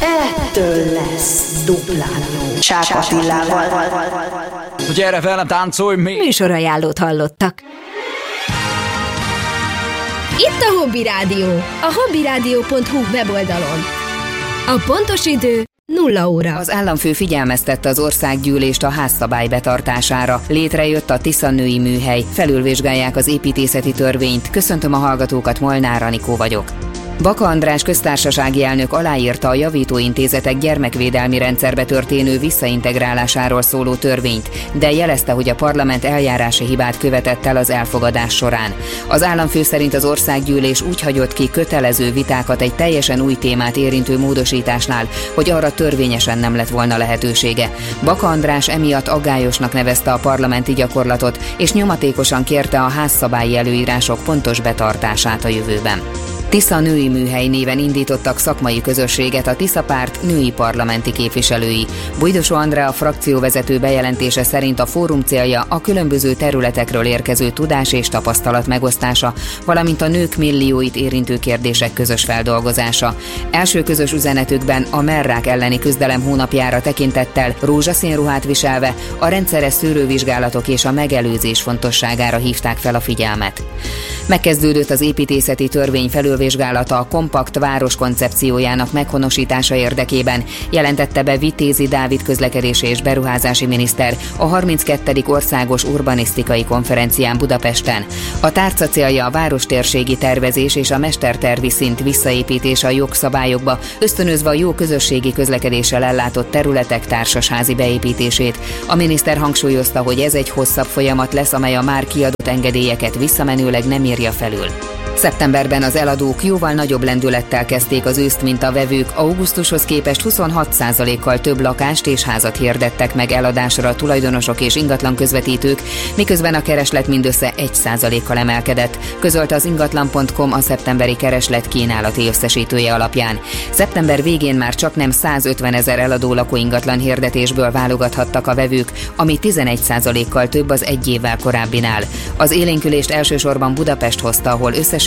Ettől lesz duplán jó. Csák Attilával. Gyere velem, táncolj még! Műsorajánlót hallottak. Itt a Hobby Rádió, a hobbyradio.hu weboldalon. A pontos idő 0 óra. Az államfő figyelmeztette az országgyűlést a házszabály betartására. Létrejött a Tisza női műhely. Felülvizsgálják az építészeti törvényt. Köszöntöm a hallgatókat, Molnár Anikó vagyok. Baka András köztársasági elnök aláírta a javítóintézetek gyermekvédelmi rendszerbe történő visszaintegrálásáról szóló törvényt, de jelezte, hogy a parlament eljárási hibát követett el az elfogadás során. Az államfő szerint az országgyűlés úgy hagyott ki kötelező vitákat egy teljesen új témát érintő módosításnál, hogy arra törvényesen nem lett volna lehetősége. Baka András emiatt aggályosnak nevezte a parlamenti gyakorlatot, és nyomatékosan kérte a házszabályi előírások pontos betartását a jövőben. Tisza női műhely néven indítottak szakmai közösséget a Tisza párt női parlamenti képviselői. Bújdosó Andrea frakcióvezető bejelentése szerint a fórum célja a különböző területekről érkező tudás és tapasztalat megosztása, valamint a nők millióit érintő kérdések közös feldolgozása. Első közös üzenetükben a mellrák elleni küzdelem hónapjára tekintettel rózsaszín ruhát viselve a rendszeres szűrővizsgálatok és a megelőzés fontosságára hívták fel a figyelmet. Megkezdődött az építészeti törvény felülvizsgálata a kompakt város koncepciójának meghonosítása érdekében, jelentette be Vitézi Dávid közlekedési és beruházási miniszter a 32. országos urbanisztikai konferencián Budapesten. A tárca célja a várostérségi tervezés és a mestertervi szint visszaépítése a jogszabályokba, ösztönözve a jó közösségi közlekedéssel ellátott területek társasházi beépítését. A miniszter hangsúlyozta, hogy ez egy hosszabb folyamat lesz, amely a már kiadott engedélyeket visszamenőleg nem írja felül. Szeptemberben az eladók jóval nagyobb lendülettel kezdték az őszt, mint a vevők. Augusztushoz képest 26%-kal több lakást és házat hirdettek meg eladásra a tulajdonosok és ingatlan közvetítők, miközben a kereslet mindössze 1%-kal emelkedett, közölte az ingatlan.com a szeptemberi kereslet kínálati összesítője alapján. Szeptember végén már csaknem 150 000 eladó lakóingatlan hirdetésből válogathattak a vevők, ami 11%-kal több az egy évvel korábbinál. Az élénkülést elsősorban Budapest hozta, ahol összességében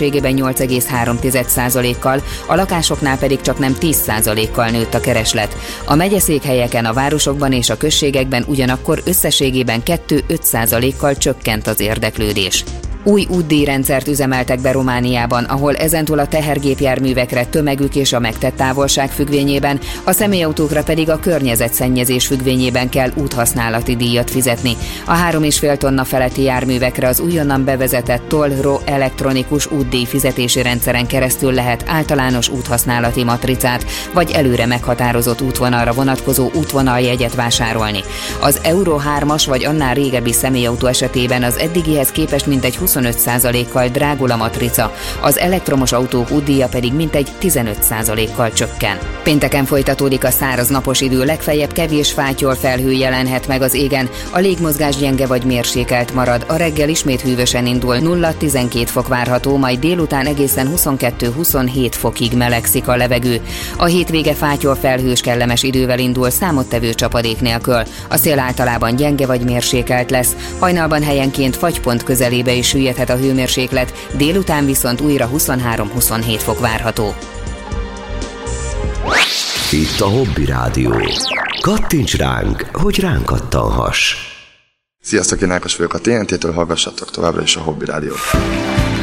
8,3%-kal, a lakásoknál pedig csaknem 10%-kal nőtt a kereslet. A megyeszékhelyeken, a városokban és a községekben ugyanakkor összességében 2-5%-kal csökkent az érdeklődés. Új útdíjrendszert üzemeltek be Romániában, ahol ezentúl a tehergépjárművekre tömegük és a megtett távolság függvényében, a személyautókra pedig a környezetszennyezés függvényében kell úthasználati díjat fizetni. A 3,5 tonna feletti járművekre az újonnan bevezetett Toll-Ro elektronikus útdíj fizetési rendszeren keresztül lehet általános úthasználati matricát, vagy előre meghatározott útvonalra vonatkozó útvonaljegyet vásárolni. Az Euro 3-as vagy annál régebbi személyautó esetében az eddigihez képest mintegy 25%-kal drágul a matrica, az elektromos autók útdíja pedig mintegy 15%-kal csökken. Pénteken folytatódik a száraz napos idő, legfeljebb kevés fátyol felhő jelenhet meg az égen, a légmozgás gyenge vagy mérsékelt marad, a reggel ismét hűvösen indul, 0-12 fok várható, majd délután egészen 22-27 fokig melegszik a levegő. A hétvége fátyol felhős kellemes idővel indul, számottevő csapadék nélkül. A szél általában gyenge vagy mérsékelt lesz, hajnalban helyenként fagypont közelébe is süllyedhet a hőmérséklet, délután viszont újra 23-27 fok várható. Itt a Hobby Rádió. Kattints ránk, hogy ránk kattanhass. Sziasztok, én Ákos vagyok a TNT-től, hallgassatok továbbra is a Hobby Rádiót.